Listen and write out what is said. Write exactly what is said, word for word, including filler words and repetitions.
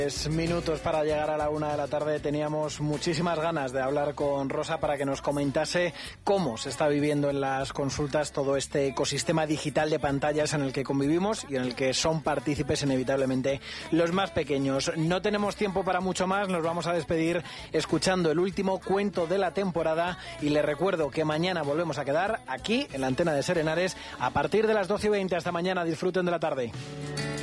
Minutos para llegar a la una de la tarde. Teníamos muchísimas ganas de hablar con Rosa para que nos comentase cómo se está viviendo en las consultas todo este ecosistema digital de pantallas en el que convivimos y en el que son partícipes inevitablemente los más pequeños. No tenemos tiempo para mucho más, nos vamos a despedir escuchando el último cuento de la temporada y les recuerdo que mañana volvemos a quedar aquí en la antena de Ser Henares a partir de las doce y veinte. Hasta mañana, disfruten de la tarde.